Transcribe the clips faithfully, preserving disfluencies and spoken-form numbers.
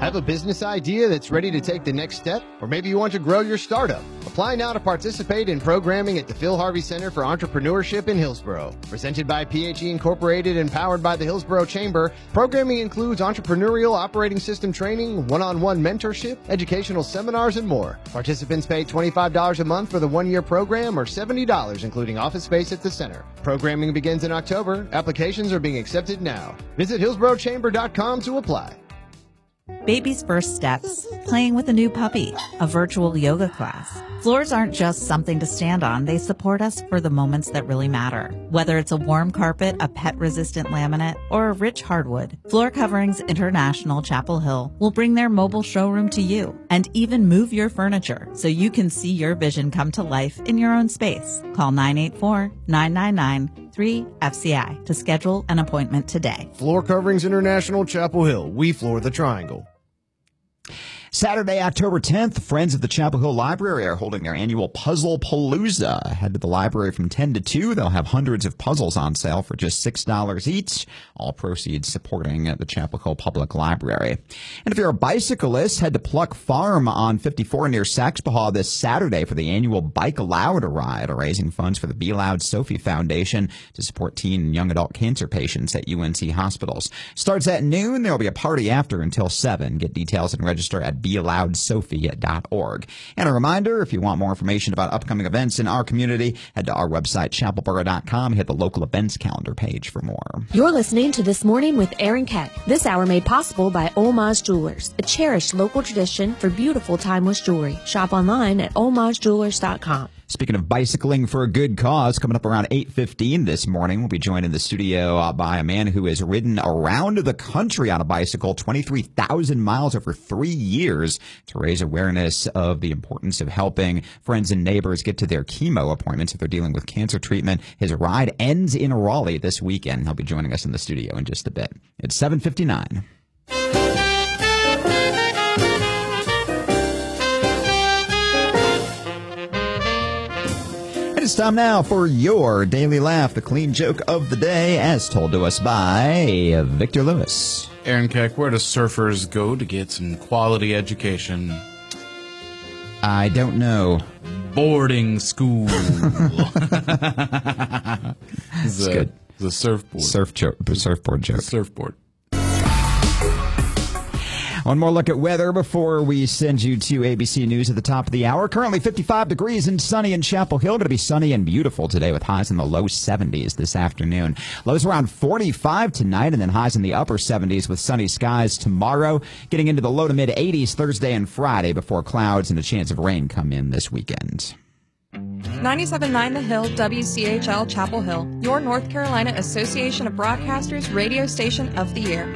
Have a business idea that's ready to take the next step? Or maybe you want to grow your startup? Apply now to participate in programming at the Phil Harvey Center for Entrepreneurship in Hillsborough. Presented by P H E Incorporated and powered by the Hillsborough Chamber, programming includes entrepreneurial operating system training, one-on-one mentorship, educational seminars, and more. Participants pay twenty-five dollars a month for the one-year program or seventy dollars including office space at the center. Programming begins in October. Applications are being accepted now. Visit hillsborough chamber dot com to apply. Baby's first steps, playing with a new puppy, a virtual yoga class. Floors aren't just something to stand on. They support us for the moments that really matter. Whether it's a warm carpet, a pet-resistant laminate, or a rich hardwood, Floor Coverings International Chapel Hill will bring their mobile showroom to you and even move your furniture so you can see your vision come to life in your own space. Call nine eight four, nine nine nine, three F C I to schedule an appointment today. Floor Coverings International Chapel Hill. We floor the triangle. Saturday, October tenth, Friends of the Chapel Hill Library are holding their annual Puzzle Palooza. Head to the library from ten to two. They'll have hundreds of puzzles on sale for just six dollars each. All proceeds supporting the Chapel Hill Public Library. And if you're a bicyclist, head to Pluck Farm on fifty-four near Saxbahaw this Saturday for the annual Bike Loud ride, raising funds for the Be Loud Sophie Foundation to support teen and young adult cancer patients at U N C hospitals. Starts at noon. There will be a party after until seven. Get details and register at be loud sophie dot org. And a reminder, if you want more information about upcoming events in our community, head to our website, chapel borough dot com, hit the local events calendar page for more. You're listening to This Morning with Aaron Keck. This hour made possible by Olmaz Jewelers, a cherished local tradition for beautiful timeless jewelry. Shop online at olmaz jewelers dot com. Speaking of bicycling for a good cause, coming up around eight fifteen this morning, we'll be joined in the studio uh, by a man who has ridden around the country on a bicycle twenty-three thousand miles over three years to raise awareness of the importance of helping friends and neighbors get to their chemo appointments if they're dealing with cancer treatment. His ride ends in Raleigh this weekend. He'll be joining us in the studio in just a bit. It's seven fifty-nine. It's time now for your Daily Laugh, the clean joke of the day, as told to us by Victor Lewis. Aaron Keck, where do surfers go to get some quality education? I don't know. Boarding school. It's good. It's a surfboard. Surf jo- surfboard joke. Surfboard. One more look at weather before we send you to A B C News at the top of the hour. Currently fifty-five degrees and sunny in Chapel Hill. Going to be sunny and beautiful today with highs in the low seventies this afternoon. Lows around forty-five tonight and then highs in the upper seventies with sunny skies tomorrow. Getting into the low to mid eighties Thursday and Friday before clouds and a chance of rain come in this weekend. ninety-seven point nine The Hill, W C H L Chapel Hill, your North Carolina Association of Broadcasters radio station of the year.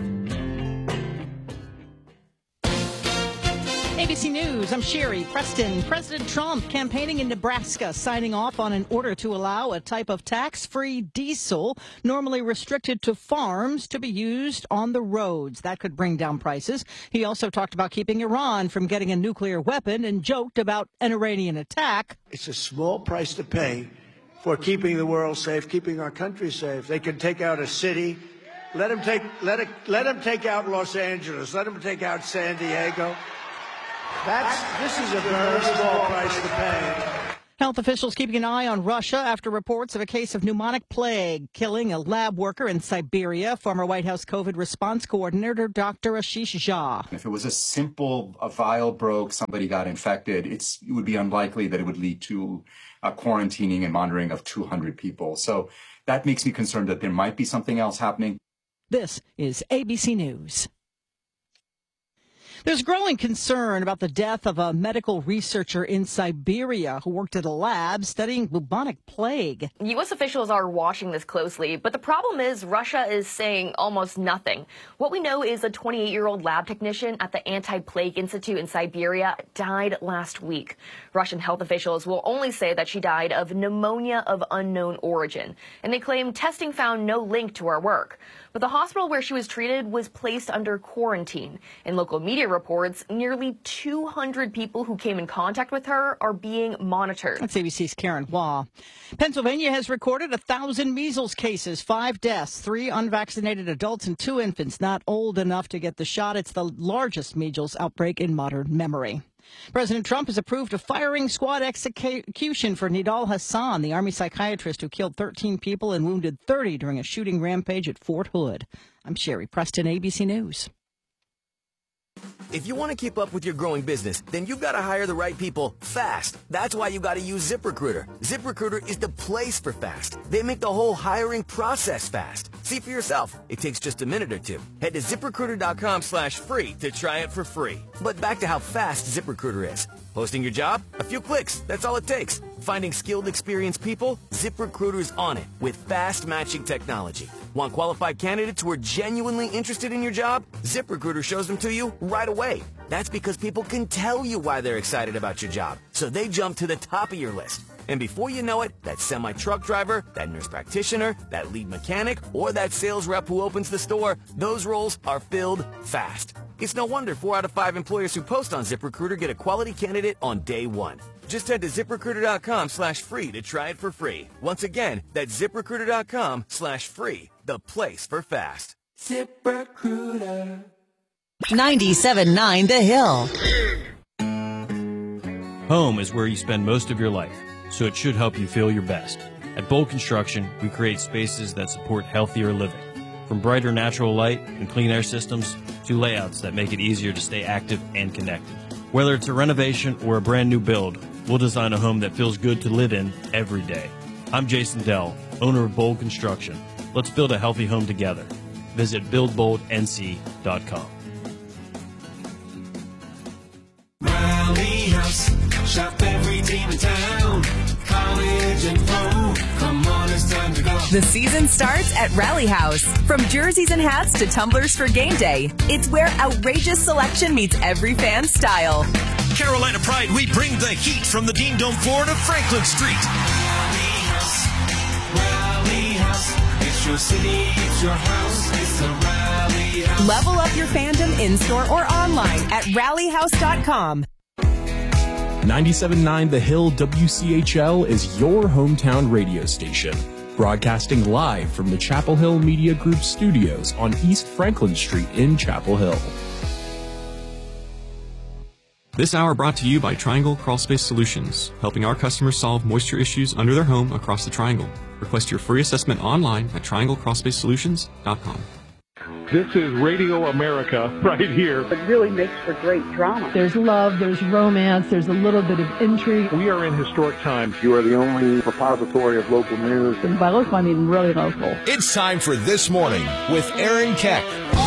A B C News, I'm Sherry Preston. President Trump campaigning in Nebraska, signing off on an order to allow a type of tax-free diesel normally restricted to farms to be used on the roads. That could bring down prices. He also talked about keeping Iran from getting a nuclear weapon and joked about an Iranian attack. It's a small price to pay for keeping the world safe, keeping our country safe. They can take out a city. Let them take, let it, let them take out Los Angeles. Let them take out San Diego. That's, this is a very small price to pay. Health officials keeping an eye on Russia after reports of a case of pneumonic plague killing a lab worker in Siberia. Former White House COVID response coordinator Doctor Ashish Jha. If it was a simple, a vial broke, somebody got infected, it's, it would be unlikely that it would lead to uh, quarantining and monitoring of two hundred people. So that makes me concerned that there might be something else happening. This is A B C News. There's growing concern about the death of a medical researcher in Siberia who worked at a lab studying bubonic plague. U S officials are watching this closely, but the problem is Russia is saying almost nothing. What we know is a twenty-eight-year-old lab technician at the Anti-Plague Institute in Siberia died last week. Russian health officials will only say that she died of pneumonia of unknown origin, and they claim testing found no link to her work. But the hospital where she was treated was placed under quarantine. In local media reports, nearly two hundred people who came in contact with her are being monitored. That's A B C's Karen Waugh. Pennsylvania has recorded a thousand measles cases, five deaths, three unvaccinated adults and two infants not old enough to get the shot. It's the largest measles outbreak in modern memory. President Trump has approved a firing squad execution for Nidal Hasan, the Army psychiatrist who killed thirteen people and wounded thirty during a shooting rampage at Fort Hood. I'm Sherry Preston, A B C News. If you want to keep up with your growing business, then you've got to hire the right people fast. That's why you got to use ZipRecruiter. ZipRecruiter is the place for fast. They make the whole hiring process fast. See for yourself. It takes just a minute or two. Head to ZipRecruiter.com slash free to try it for free. But back to how fast ZipRecruiter is. Posting your job? A few clicks. That's all it takes. Finding skilled, experienced people? ZipRecruiter's on it with fast matching technology. Want qualified candidates who are genuinely interested in your job? ZipRecruiter shows them to you right away. That's because people can tell you why they're excited about your job, so they jump to the top of your list. And before you know it, that semi-truck driver, that nurse practitioner, that lead mechanic, or that sales rep who opens the store, those roles are filled fast. It's no wonder four out of five employers who post on ZipRecruiter get a quality candidate on day one. Just head to ZipRecruiter.com slash free to try it for free. Once again, that's ZipRecruiter.com slash free, the place for fast. ZipRecruiter. ninety-seven point nine The Hill. Home is where you spend most of your life, so it should help you feel your best. At Bold Construction, we create spaces that support healthier living. From brighter natural light and clean air systems to layouts that make it easier to stay active and connected. Whether it's a renovation or a brand new build, we'll design a home that feels good to live in every day. I'm Jason Dell, owner of Bold Construction. Let's build a healthy home together. Visit build bold N C dot com. Rally House, shop every team in town. College and pro, come on, it's time to go. The season starts at Rally House. From jerseys and hats to tumblers for game day, it's where outrageous selection meets every fan's style. Carolina Pride, we bring the heat from the Dean Dome floor to Franklin Street. Rally House, Rally House, it's your city, it's your house, it's a Rally House. Level up your fandom in-store or online at rally house dot com. ninety-seven point nine The Hill W C H L is your hometown radio station, broadcasting live from the Chapel Hill Media Group studios on East Franklin Street in Chapel Hill. This hour brought to you by Triangle Crawlspace Solutions, helping our customers solve moisture issues under their home across the Triangle. Request your free assessment online at triangle crawl space solutions dot com. This is Radio America right here. It really makes for great drama. There's love, there's romance, there's a little bit of intrigue. We are in historic times. You are the only repository of local news. And by local, I mean really local. It's time for This Morning with Aaron Keck.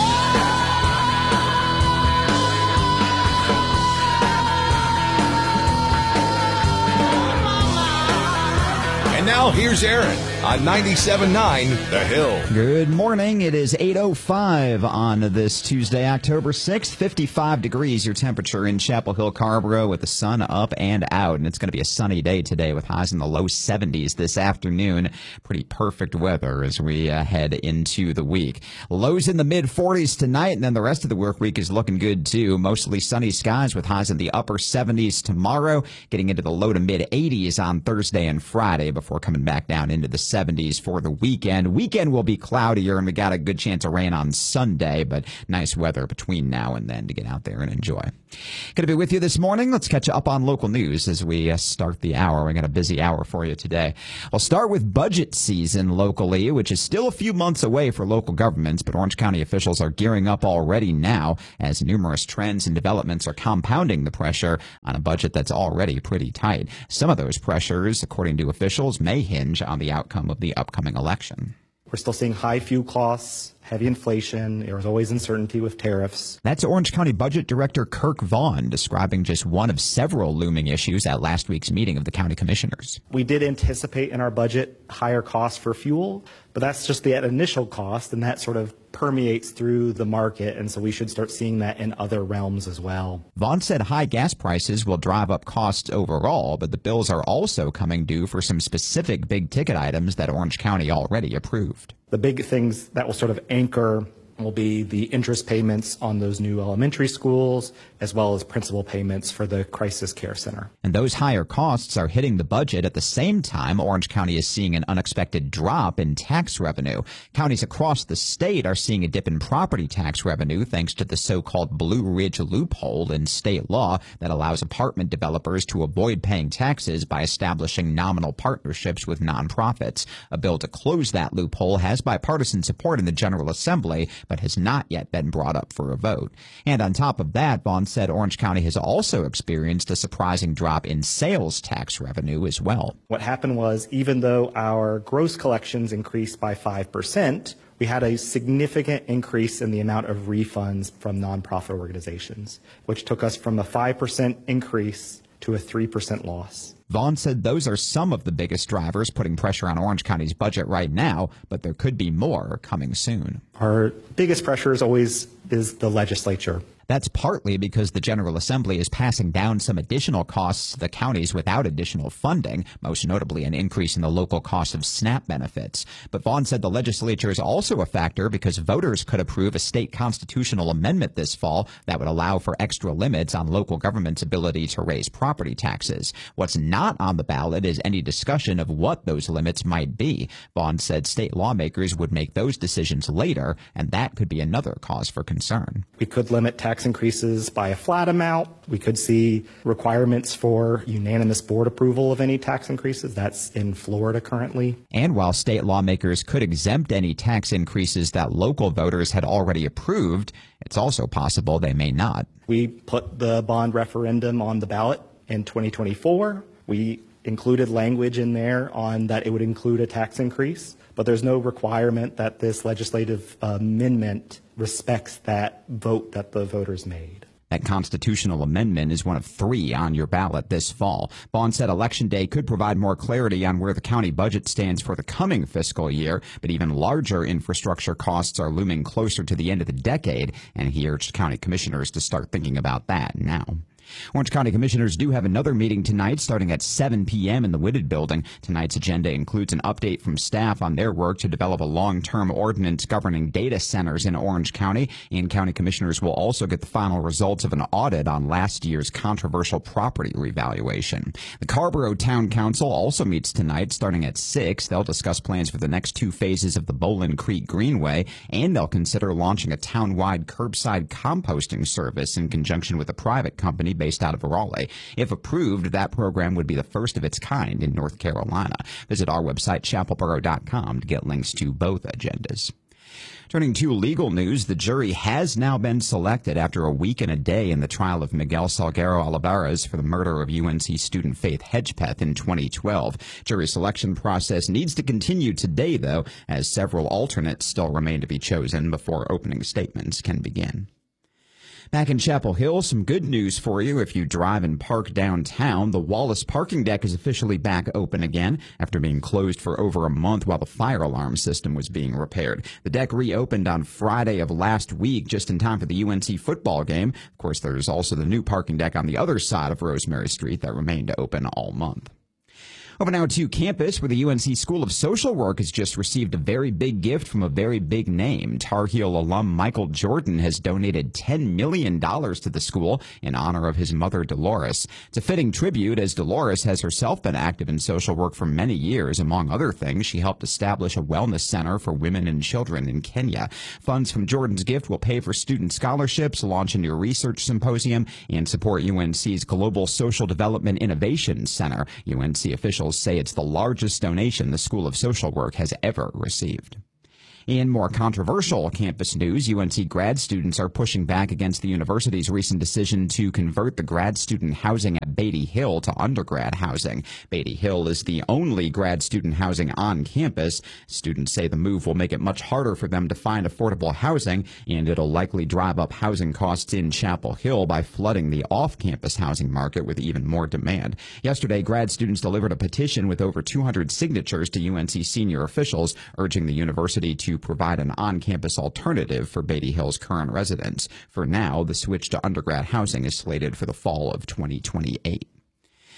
And now here's Aaron on ninety-seven point nine The Hill. Good morning. It is eight oh five on this Tuesday, October sixth. fifty-five degrees your temperature in Chapel Hill, Carrboro, with the sun up and out. And it's going to be a sunny day today with highs in the low seventies this afternoon. Pretty perfect weather as we uh, head into the week. Lows in the mid forties tonight, and then the rest of the work week is looking good too. Mostly sunny skies with highs in the upper seventies tomorrow, getting into the low to mid eighties on Thursday and Friday before coming back down into the seventies for the weekend. Weekend will be cloudier, and we got a good chance of rain on Sunday, but nice weather between now and then to get out there and enjoy. Going to be with you this morning. Let's catch up on local news as we uh, start the hour. We got a busy hour for you today. We'll start with budget season locally, which is still a few months away for local governments, but Orange County officials are gearing up already now as numerous trends and developments are compounding the pressure on a budget that's already pretty tight. Some of those pressures, according to officials, may hinge on the outcome of the upcoming election. We're still seeing high fuel costs, heavy inflation. There's always uncertainty with tariffs. That's Orange County Budget Director Kirk Vaughn describing just one of several looming issues at last week's meeting of the county commissioners. We did anticipate in our budget higher costs for fuel, but that's just the initial cost, and that sort of permeates through the market, and so we should start seeing that in other realms as well. Vaughn said high gas prices will drive up costs overall, but the bills are also coming due for some specific big-ticket items that Orange County already approved. The big things that will sort of anchor will be the interest payments on those new elementary schools, as well as principal payments for the crisis care center. And those higher costs are hitting the budget at the same time Orange County is seeing an unexpected drop in tax revenue. Counties across the state are seeing a dip in property tax revenue thanks to the so-called Blue Ridge loophole in state law that allows apartment developers to avoid paying taxes by establishing nominal partnerships with nonprofits. A bill to close that loophole has bipartisan support in the General Assembly, but has not yet been brought up for a vote. And on top of that, Vaughn said Orange County has also experienced a surprising drop in sales tax revenue as well. What happened was, even though our gross collections increased by five percent, we had a significant increase in the amount of refunds from nonprofit organizations, which took us from a five percent increase to a three percent loss. Vaughn said those are some of the biggest drivers putting pressure on Orange County's budget right now, but there could be more coming soon. Our biggest pressure is always is the legislature. That's partly because the General Assembly is passing down some additional costs to the counties without additional funding, most notably an increase in the local cost of SNAP benefits. But Vaughn said the legislature is also a factor because voters could approve a state constitutional amendment this fall that would allow for extra limits on local government's ability to raise property taxes. What's not on the ballot is any discussion of what those limits might be. Vaughn said state lawmakers would make those decisions later, and that could be another cause for concern. We could limit tax Tax increases by a flat amount. We could see requirements for unanimous board approval of any tax increases. That's in Florida currently. And while state lawmakers could exempt any tax increases that local voters had already approved, it's also possible they may not. We put the bond referendum on the ballot in twenty twenty-four. We included language in there on that it would include a tax increase, but there's no requirement that this legislative amendment respects that vote that the voters made. That constitutional amendment is one of three on your ballot this fall. Vaughn said Election Day could provide more clarity on where the county budget stands for the coming fiscal year, but even larger infrastructure costs are looming closer to the end of the decade, and he urged county commissioners to start thinking about that now. Orange County Commissioners do have another meeting tonight starting at seven p.m. in the Whitted Building. Tonight's agenda includes an update from staff on their work to develop a long-term ordinance governing data centers in Orange County, and county commissioners will also get the final results of an audit on last year's controversial property revaluation. The Carborough Town Council also meets tonight starting at six. They'll discuss plans for the next two phases of the Bowlin Creek Greenway, and they'll consider launching a town-wide curbside composting service in conjunction with a private company based out of Raleigh. If approved, that program would be the first of its kind in North Carolina. Visit our website, chapelboro dot com, to get links to both agendas. Turning to legal news, the jury has now been selected after a week and a day in the trial of Miguel Salguero Olivares for the murder of U N C student Faith Hedgepeth in twenty twelve. Jury selection process needs to continue today, though, as several alternates still remain to be chosen before opening statements can begin. Back in Chapel Hill, some good news for you if you drive and park downtown. The Wallace parking deck is officially back open again after being closed for over a month while the fire alarm system was being repaired. The deck reopened on Friday of last week just in time for the U N C football game. Of course, there's also the new parking deck on the other side of Rosemary Street that remained open all month. Over now to campus, where the U N C School of Social Work has just received a very big gift from a very big name. Tar Heel alum Michael Jordan has donated ten million dollars to the school in honor of his mother, Dolores. It's a fitting tribute, as Dolores has herself been active in social work for many years. Among other things, she helped establish a wellness center for women and children in Kenya. Funds from Jordan's gift will pay for student scholarships, launch a new research symposium, and support U N C's Global Social Development Innovation Center. U N C officials say it's the largest donation the School of Social Work has ever received. In more controversial campus news, U N C grad students are pushing back against the university's recent decision to convert the grad student housing at Beatty Hill to undergrad housing. Beatty Hill is the only grad student housing on campus. Students say the move will make it much harder for them to find affordable housing, and it'll likely drive up housing costs in Chapel Hill by flooding the off-campus housing market with even more demand. Yesterday, grad students delivered a petition with over two hundred signatures to U N C senior officials urging the university to provide an on-campus alternative for Beatty Hill's current residents. For now, the switch to undergrad housing is slated for the fall of twenty twenty-eight.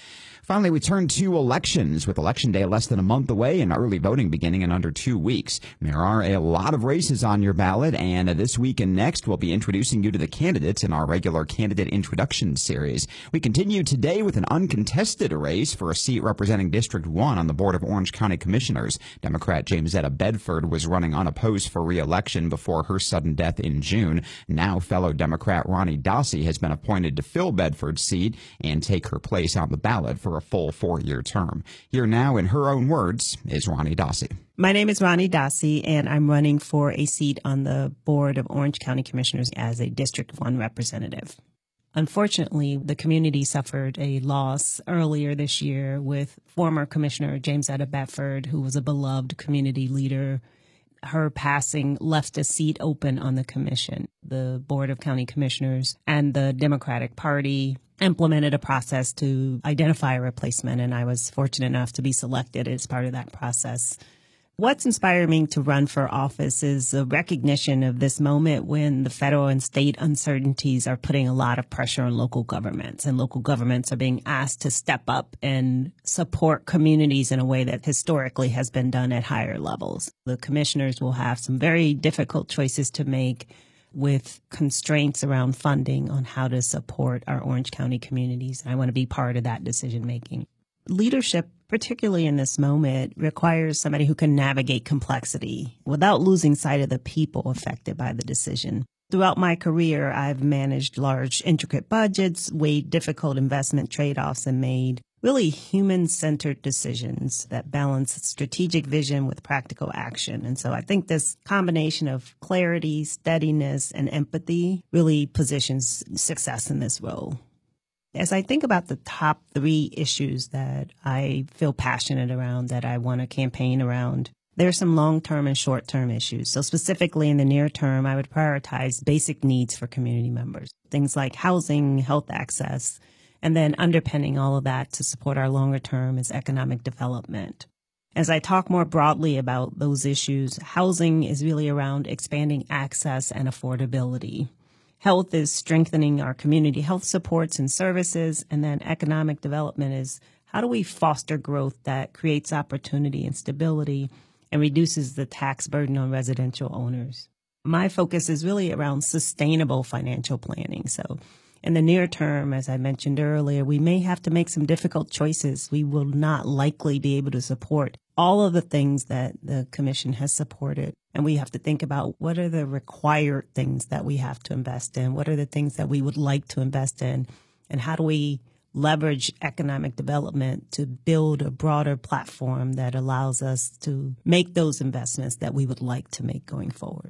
Finally, we turn to elections, with Election Day less than a month away and early voting beginning in under two weeks. There are a lot of races on your ballot, and this week and next we'll be introducing you to the candidates in our regular candidate introduction series. We continue today with an uncontested race for a seat representing District one on the Board of Orange County Commissioners. Democrat Jamesetta Bedford was running unopposed for re-election before her sudden death in June. Now fellow Democrat Ronnie Dossey has been appointed to fill Bedford's seat and take her place on the ballot for a full four-year term. Here now, in her own words, is Ronnie Dossey. My name is Ronnie Dossey, and I'm running for a seat on the Board of Orange County Commissioners as a District one representative. Unfortunately, the community suffered a loss earlier this year with former Commissioner Jamesetta Bedford, who was a beloved community leader. Her passing left a seat open on the commission. The Board of County Commissioners and the Democratic Party implemented a process to identify a replacement, and I was fortunate enough to be selected as part of that process. What's inspired me to run for office is a recognition of this moment when the federal and state uncertainties are putting a lot of pressure on local governments, and local governments are being asked to step up and support communities in a way that historically has been done at higher levels. The commissioners will have some very difficult choices to make with constraints around funding on how to support our Orange County communities. And I want to be part of that decision making. Leadership, particularly in this moment, requires somebody who can navigate complexity without losing sight of the people affected by the decision. Throughout my career, I've managed large, intricate budgets, weighed difficult investment trade-offs, and made really human-centered decisions that balance strategic vision with practical action. And so I think this combination of clarity, steadiness, and empathy really positions success in this role. As I think about the top three issues that I feel passionate around, that I want to campaign around, there are some long-term and short-term issues. So specifically in the near term, I would prioritize basic needs for community members, things like housing, health access, and then underpinning all of that to support our longer term is economic development. As I talk more broadly about those issues, housing is really around expanding access and affordability. Health is strengthening our community health supports and services, and then economic development is how do we foster growth that creates opportunity and stability and reduces the tax burden on residential owners. My focus is really around sustainable financial planning. So in the near term, as I mentioned earlier, we may have to make some difficult choices. We will not likely be able to support all of the things that the commission has supported. And we have to think about what are the required things that we have to invest in? What are the things that we would like to invest in? And how do we leverage economic development to build a broader platform that allows us to make those investments that we would like to make going forward?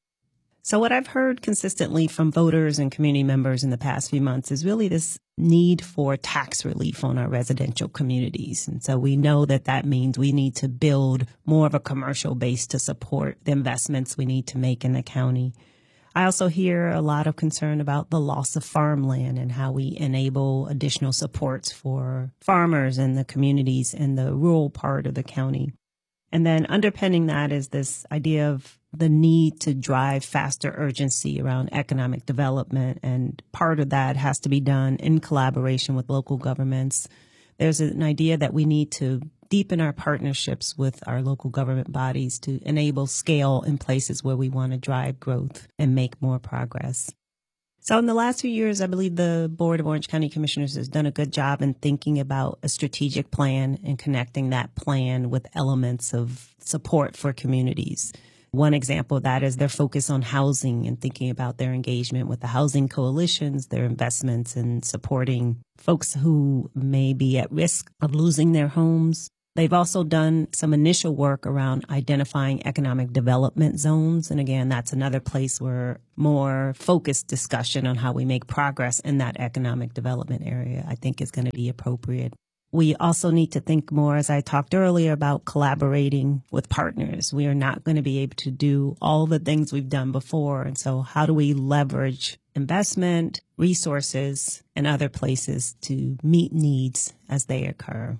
So what I've heard consistently from voters and community members in the past few months is really this need for tax relief on our residential communities. And so we know that that means we need to build more of a commercial base to support the investments we need to make in the county. I also hear a lot of concern about the loss of farmland and how we enable additional supports for farmers and the communities in the rural part of the county. And then underpinning that is this idea of the need to drive faster urgency around economic development. And part of that has to be done in collaboration with local governments. There's an idea that we need to deepen our partnerships with our local government bodies to enable scale in places where we want to drive growth and make more progress. So in the last few years, I believe the Board of Orange County Commissioners has done a good job in thinking about a strategic plan and connecting that plan with elements of support for communities. One example of that is their focus on housing and thinking about their engagement with the housing coalitions, their investments in supporting folks who may be at risk of losing their homes. They've also done some initial work around identifying economic development zones. And again, that's another place where more focused discussion on how we make progress in that economic development area, I think, is going to be appropriate. We also need to think more, as I talked earlier, about collaborating with partners. We are not going to be able to do all the things we've done before. And so how do we leverage investment, resources, and other places to meet needs as they occur?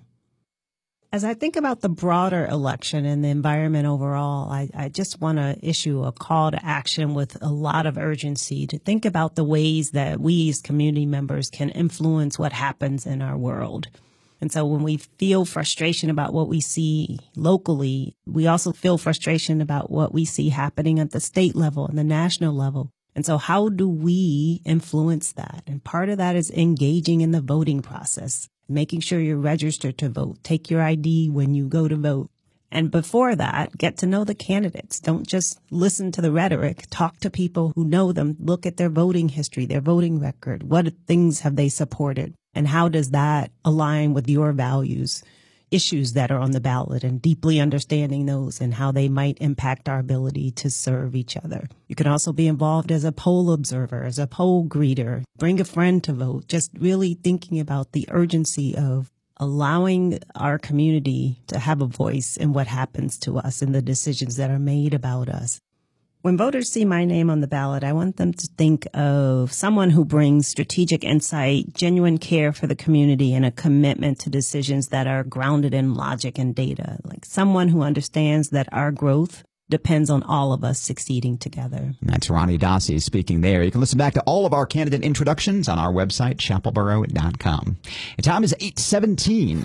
As I think about the broader election and the environment overall, I, I just want to issue a call to action with a lot of urgency to think about the ways that we as community members can influence what happens in our world. And so when we feel frustration about what we see locally, we also feel frustration about what we see happening at the state level and the national level. And so how do we influence that? And part of that is engaging in the voting process, making sure you're registered to vote, take your I D when you go to vote. And before that, get to know the candidates. Don't just listen to the rhetoric. Talk to people who know them. Look at their voting history, their voting record. What things have they supported? And how does that align with your values, issues that are on the ballot, and deeply understanding those and how they might impact our ability to serve each other. You can also be involved as a poll observer, as a poll greeter. Bring a friend to vote. Just really thinking about the urgency of allowing our community to have a voice in what happens to us and the decisions that are made about us. When voters see my name on the ballot, I want them to think of someone who brings strategic insight, genuine care for the community, and a commitment to decisions that are grounded in logic and data. Like someone who understands that our growth depends on all of us succeeding together. That's Ronnie Dossi speaking there. You can listen back to all of our candidate introductions on our website, chapel borough dot com. And time is eight seventeen.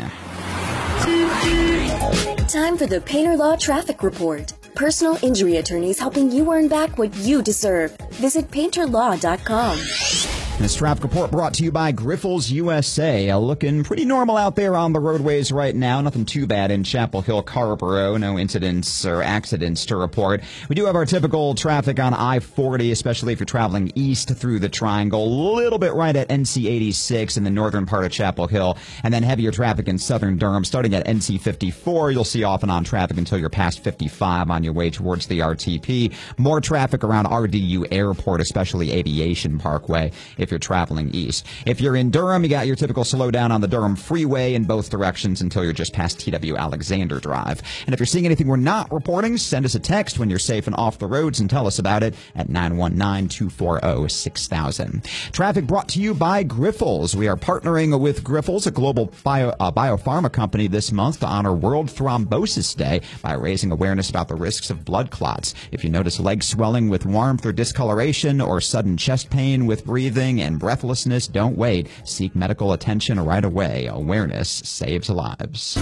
Time for the Painter Law Traffic Report. Personal injury attorneys helping you earn back what you deserve. Visit painter law dot com. This traffic report brought to you by Grifols U S A. Uh, looking pretty normal out there on the roadways right now. Nothing too bad in Chapel Hill, Carrboro. No incidents or accidents to report. We do have our typical traffic on I forty, especially if you're traveling east through the Triangle. A little bit right at N C eighty-six in the northern part of Chapel Hill. And then heavier traffic in southern Durham. Starting at N C fifty-four, you'll see off and on traffic until you're past fifty-five on your way towards the R T P. More traffic around R D U Airport, especially Aviation Parkway, if you're traveling east. If you're in Durham, you got your typical slowdown on the Durham Freeway in both directions until you're just past T W Alexander Drive. And if you're seeing anything we're not reporting, send us a text when you're safe and off the roads and tell us about it at nine one nine, two four zero, six thousand. Traffic brought to you by Grifols. We are partnering with Grifols, a global bio, uh, biopharma company, this month to honor World Thrombosis Day by raising awareness about the risks of blood clots. If you notice leg swelling with warmth or discoloration or sudden chest pain with breathing and breathlessness, don't wait. Seek medical attention right away. Awareness saves lives.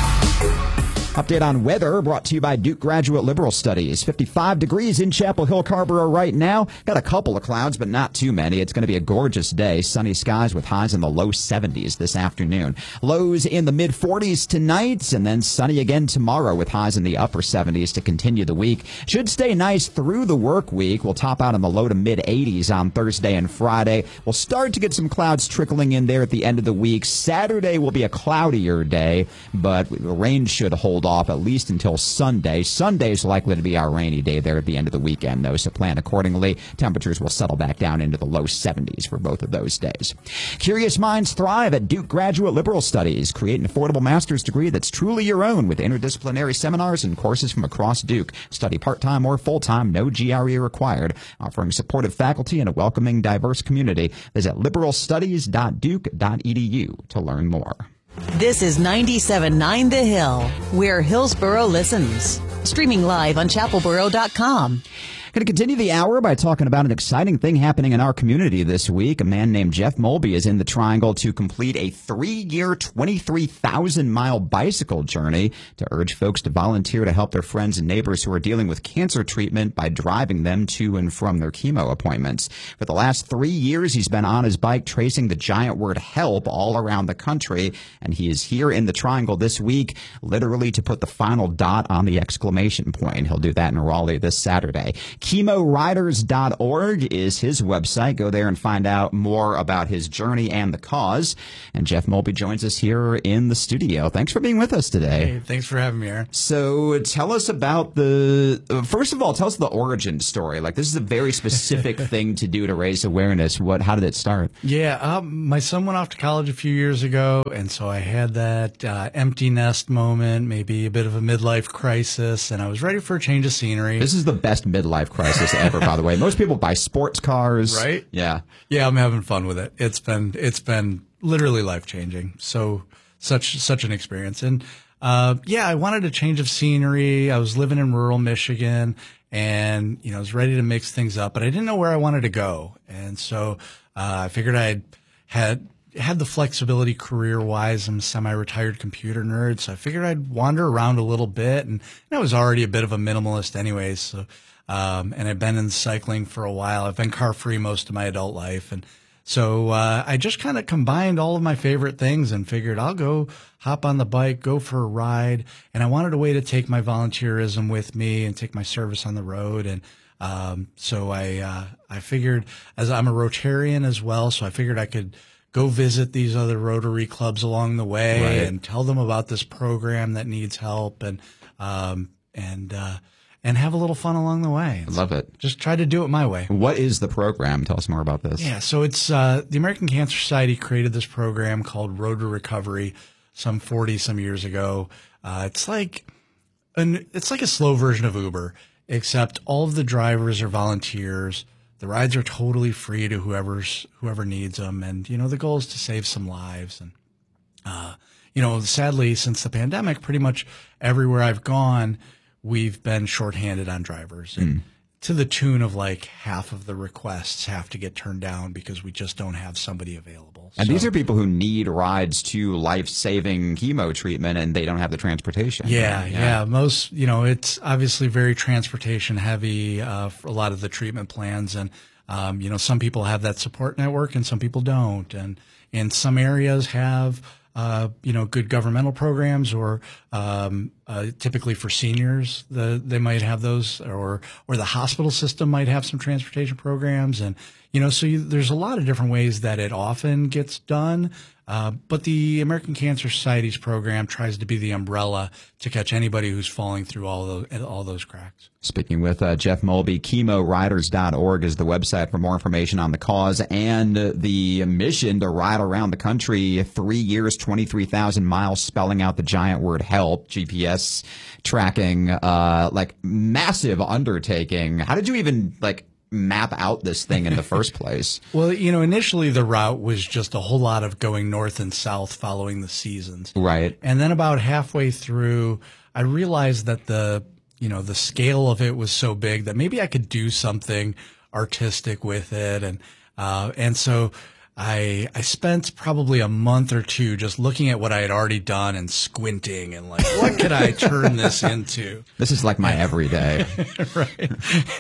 Update on weather brought to you by Duke Graduate Liberal Studies. fifty-five degrees in Chapel Hill, Carrboro right now. Got a couple of clouds, but not too many. It's going to be a gorgeous day. Sunny skies with highs in the low seventies this afternoon. Lows in the mid forties tonight, and then sunny again tomorrow with highs in the upper seventies to continue the week. Should stay nice through the work week. We'll top out in the low to mid eighties on Thursday and Friday. We'll start to get some clouds trickling in there at the end of the week. Saturday will be a cloudier day, but the rain should hold off at least until Sunday. Sunday is likely to be our rainy day there at the end of the weekend, though, so plan accordingly. Temperatures will settle back down into the low seventies for both of those days. Curious minds thrive at Duke Graduate Liberal Studies. Create an affordable master's degree that's truly your own with interdisciplinary seminars and courses from across Duke. Study part-time or full-time, no G R E required. Offering supportive faculty and a welcoming, diverse community. Visit liberal studies dot duke dot e d u to learn more. This is ninety-seven point nine The Hill, where Hillsborough listens. Streaming live on chapel borough dot com. Going to continue the hour by talking about an exciting thing happening in our community this week. A man named Jeff Mulby is in the Triangle to complete a three-year, twenty-three thousand mile bicycle journey to urge folks to volunteer to help their friends and neighbors who are dealing with cancer treatment by driving them to and from their chemo appointments. For the last three years, he's been on his bike tracing the giant word help all around the country, and he is here in the Triangle this week, literally to put the final dot on the exclamation point. He'll do that in Raleigh this Saturday. chemo riders dot org is his website. Go there and find out more about his journey and the cause. And Jeff Mulby joins us here in the studio. Thanks for being with us today. Hey, thanks for having me, Aaron. So tell us about the, uh, first of all, tell us the origin story. Like, this is a very specific thing to do to raise awareness. What, how did it start? Yeah, um, my son went off to college a few years ago, and so I had that uh, empty nest moment, maybe a bit of a midlife crisis, and I was ready for a change of scenery. This is the best midlife crisis ever, by the way. Most people buy sports cars. Right? Yeah. Yeah, I'm having fun with it. It's been it's been literally life-changing. So such such an experience. And uh yeah, I wanted a change of scenery. I was living in rural Michigan, and you know, I was ready to mix things up, but I didn't know where I wanted to go. And so uh I figured I'd had had the flexibility career-wise. I'm a semi-retired computer nerd, so I figured I'd wander around a little bit. And, and I was already a bit of a minimalist anyways. So, um, and I've been in cycling for a while. I've been car-free most of my adult life. And so uh, I just kind of combined all of my favorite things and figured I'll go hop on the bike, go for a ride. And I wanted a way to take my volunteerism with me and take my service on the road. And um, so I uh, I figured, as I'm a Rotarian as well, so I figured I could go visit these other Rotary clubs along the way Right. and tell them about this program that needs help and um, and uh, and have a little fun along the way. I love it. Just try to do it my way. What is the program? Tell us more about this. Yeah, so it's uh, the American Cancer Society created this program called Road to Recovery some forty some years ago. Uh, it's like an it's like a slow version of Uber, except all of the drivers are volunteers. The rides are totally free to whoever's whoever needs them, and you know the goal is to save some lives. And uh, you know, sadly, since the pandemic, pretty much everywhere I've gone, we've been shorthanded on drivers, and Mm. to the tune of like half of the requests have to get turned down because we just don't have somebody available. And So- these are people who need rides to life-saving chemo treatment, and they don't have the transportation. Yeah, right? yeah, Most, you know, it's obviously very transportation heavy uh, for a lot of the treatment plans. And, um, you know, some people have that support network and some people don't. And in some areas have, uh, you know, good governmental programs or um, uh, typically for seniors, the, they might have those, or or the hospital system might have some transportation programs. And, you know, so you, there's a lot of different ways that it often gets done. Uh, but the American Cancer Society's program tries to be the umbrella to catch anybody who's falling through all those, all those cracks. Speaking with uh, Jeff Mulby, chemo riders dot org is the website for more information on the cause and uh, the mission to ride around the country. Three years, twenty-three thousand miles, spelling out the giant word help, G P S tracking, uh, like massive undertaking. How did you even like map out this thing in the first place? Well, you know, initially the route was just a whole lot of going north and south following the seasons. Right. And then about halfway through, I realized that the, you know, the scale of it was so big that maybe I could do something artistic with it. And, uh, and so I, I spent probably a month or two just looking at what I had already done and squinting and like, what could I turn this into? This is like my everyday. Right.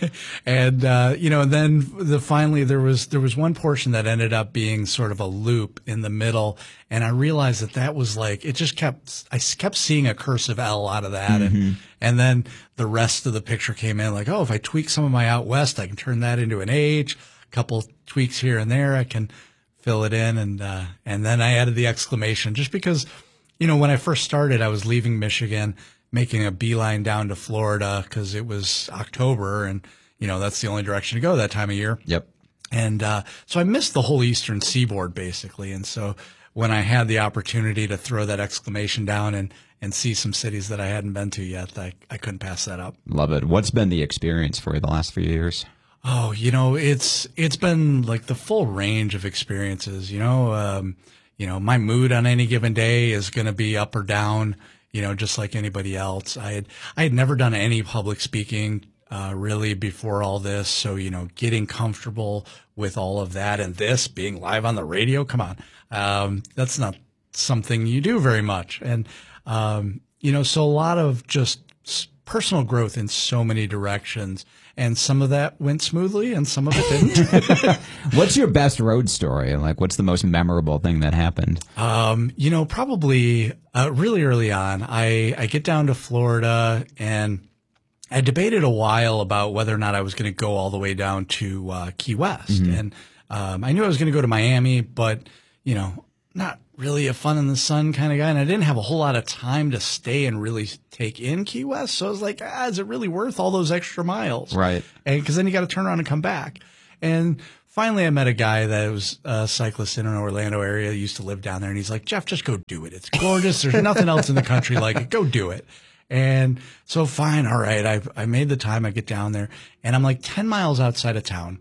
And, uh, you know, and then the, finally there was, there was one portion that ended up being sort of a loop in the middle. And I realized that that was like, it just kept, I kept seeing a cursive L out of that. Mm-hmm. And, and then the rest of the picture came in like, oh, if I tweak some of my out west, I can turn that into an H, a couple tweaks here and there. I can fill it in. And, uh, and then I added the exclamation just because, you know, when I first started, I was leaving Michigan, making a beeline down to Florida because it was October and, you know, that's the only direction to go that time of year. Yep. And, uh, so I missed the whole Eastern Seaboard basically. And so when I had the opportunity to throw that exclamation down and, and see some cities that I hadn't been to yet, I, I couldn't pass that up. Love it. What's been the experience for you the last few years? Oh, you know, it's, it's been like the full range of experiences, you know, um, you know, my mood on any given day is going to be up or down, you know, just like anybody else. I had, I had never done any public speaking, uh, really before all this. So, you know, getting comfortable with all of that and this being live on the radio, come on. Um, that's not something you do very much. And, um, you know, so a lot of just personal growth in so many directions. And some of that went smoothly and some of it didn't. What's your best road story? Like, what's the most memorable thing that happened? Um, you know, probably uh, really early on, I, I get down to Florida and I debated a while about whether or not I was going to go all the way down to uh, Key West. Mm-hmm. And um, I knew I was going to go to Miami, but, you know, not really a fun in the sun kind of guy. And I didn't have a whole lot of time to stay and really take in Key West. So I was like, ah, is it really worth all those extra miles? Right. And because then you got to turn around and come back. And finally I met a guy that was a cyclist in an Orlando area. He used to live down there. And he's like, Jeff, just go do it. It's gorgeous. There's nothing else in the country like it. Go do it. And so fine. All right. I, I made the time. I get down there and I'm like ten miles outside of town.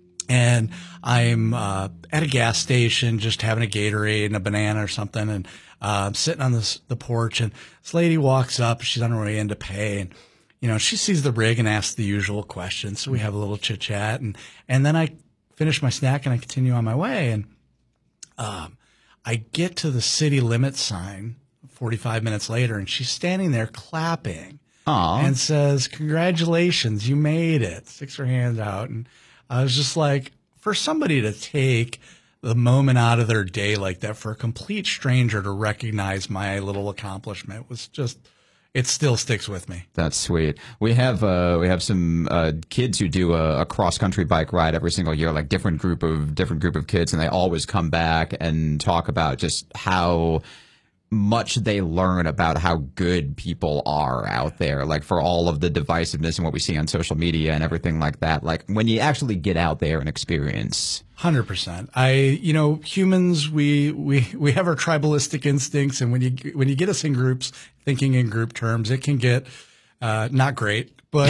And I'm uh, at a gas station, just having a Gatorade and a banana or something, and uh, I'm sitting on this, the porch. And this lady walks up. She's on her way in to pay, and you know she sees the rig and asks the usual questions. So we have a little chit chat, and and then I finish my snack and I continue on my way. And um, I get to the city limit sign forty-five minutes later, and she's standing there clapping. Aww. And says, congratulations, you made it. Sticks her hand out. And I was just like, for somebody to take the moment out of their day like that, for a complete stranger to recognize my little accomplishment, was just, it still sticks with me. That's sweet. We have uh, we have some uh, kids who do a, a cross country bike ride every single year, like different group of different group of kids, and they always come back and talk about just how much they learn about how good people are out there, like for all of the divisiveness and what we see on social media and everything like that. Like when you actually get out there and experience. one hundred percent. I, you know, humans, we, we, we have our tribalistic instincts. And when you, when you get us in groups, thinking in group terms, it can get, uh, not great. But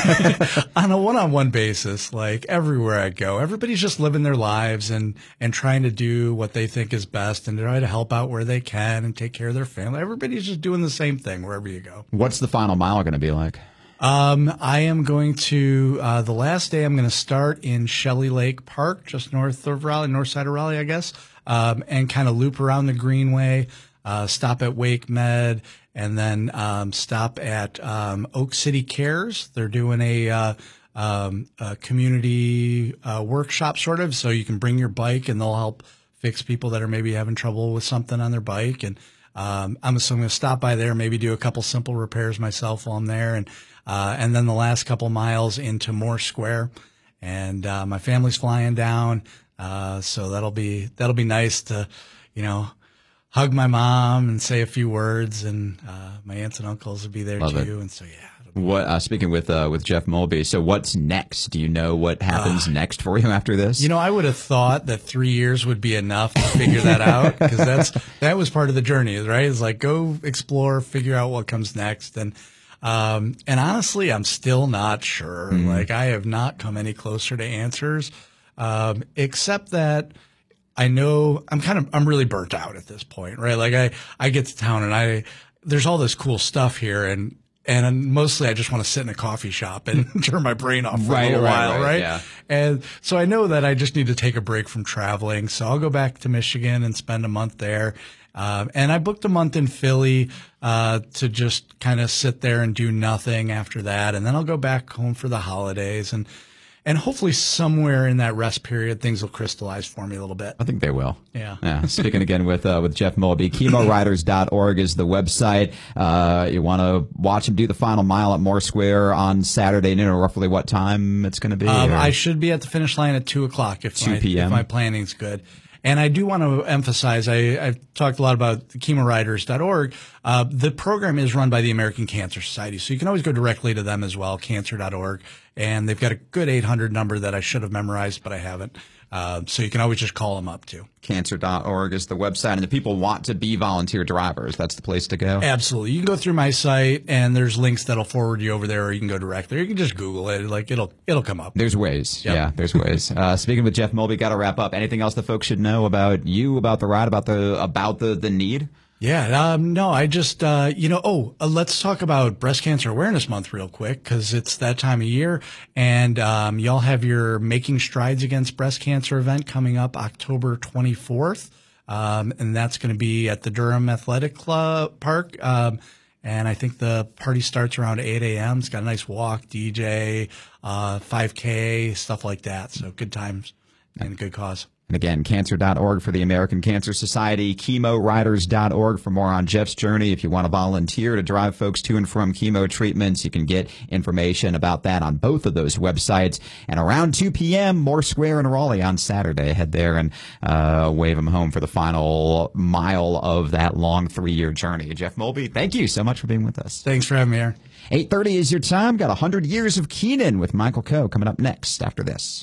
on a one-on-one basis, like everywhere I go, everybody's just living their lives and, and trying to do what they think is best and try to help out where they can and take care of their family. Everybody's just doing the same thing wherever you go. What's the final mile going to be like? Um, I am going to, uh, the last day I'm going to start in Shelley Lake Park, just north of Raleigh, north side of Raleigh, I guess, um, and kind of loop around the Greenway, uh, stop at Wake Med, and then um, stop at um, Oak City Cares. They're doing a, uh, um, a community uh, workshop sort of, so you can bring your bike and they'll help fix people that are maybe having trouble with something on their bike. And um, I'm so I'm going to stop by there, maybe do a couple simple repairs myself while I'm there, and uh, and then the last couple miles into Moore Square. And uh, my family's flying down, uh, so that'll be that'll be nice to, you know, hug my mom and say a few words, and uh, my aunts and uncles will be there Love too. it. And so, yeah. What uh, speaking with uh, with Jeff Mulby, so what's next? Do you know what happens uh, next for you after this? You know, I would have thought that three years would be enough to figure that out, because that's that was part of the journey, right? It's like go explore, figure out what comes next, and um, and honestly, I'm still not sure. Mm-hmm. Like I have not come any closer to answers, um, except that I know I'm kind of, I'm really burnt out at this point, right? Like I, I get to town and I, there's all this cool stuff here, and, and mostly I just want to sit in a coffee shop and turn my brain off for right, a little right, while, right? right? Yeah. And so I know that I just need to take a break from traveling. So I'll go back to Michigan and spend a month there. Um, and I booked a month in Philly, uh, to just kind of sit there and do nothing after that. And then I'll go back home for the holidays, and, And hopefully somewhere in that rest period, things will crystallize for me a little bit. I think they will. Yeah. Yeah. Speaking again with uh, with Jeff Mulby, chemo riders dot org is the website. Uh, you want to watch him do the final mile at Moore Square on Saturday. You know roughly what time it's going to be? Um, I should be at the finish line at two o'clock if two my, p.m. if my planning's good. And I do want to emphasize, I, I've talked a lot about chemo riders dot org. Uh, the program is run by the American Cancer Society, so you can always go directly to them as well, cancer dot org. And they've got a good eight hundred number that I should have memorized, but I haven't. Uh, so you can always just call them up, too. cancer dot org is the website. And if people want to be volunteer drivers, that's the place to go? Absolutely. You can go through my site, and there's links that'll forward you over there, or you can go direct there. You can just Google it. Like, it'll it'll come up. There's ways. Yep. Yeah, there's ways. uh, speaking with Jeff Mulby, got to wrap up. Anything else that folks should know about you, about the ride, about the about the, the need? Yeah, um, no, I just, uh, you know, oh, uh, let's talk about Breast Cancer Awareness Month real quick, because it's that time of year. And um, y'all have your Making Strides Against Breast Cancer event coming up October twenty-fourth. Um, and that's going to be at the Durham Athletic Club Park. Um, and I think the party starts around eight a.m. It's got a nice walk, D J, uh, five K, stuff like that. So good times and a good cause. And again, cancer dot org for the American Cancer Society, chemo riders dot org for more on Jeff's journey. If you want to volunteer to drive folks to and from chemo treatments, you can get information about that on both of those websites. And around two p.m., Moore Square in Raleigh on Saturday. Head there and uh, wave them home for the final mile of that long three-year journey. Jeff Mulby, thank you so much for being with us. Thanks for having me, Aaron. eight thirty is your time. Got one hundred years of Keenan with Michael Coe coming up next after this.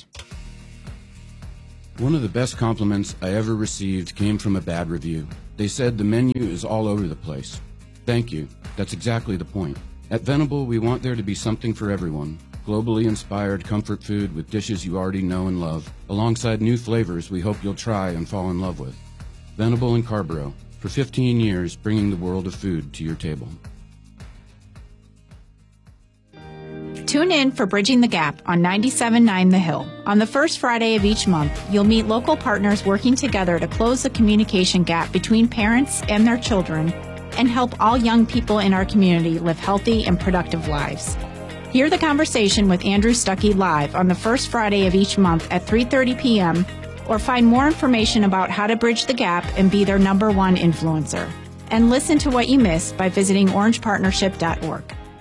One of the best compliments I ever received came from a bad review. They said the menu is all over the place. Thank you. That's exactly the point. At Venable, we want there to be something for everyone. Globally inspired comfort food with dishes you already know and love, alongside new flavors we hope you'll try and fall in love with. Venable in Carborough, for fifteen years bringing the world of food to your table. Tune in for Bridging the Gap on ninety-seven point nine The Hill. On the first Friday of each month, you'll meet local partners working together to close the communication gap between parents and their children and help all young people in our community live healthy and productive lives. Hear the conversation with Andrew Stuckey live on the first Friday of each month at three thirty p.m. or find more information about how to bridge the gap and be their number one influencer. And listen to what you missed by visiting orange partnership dot org.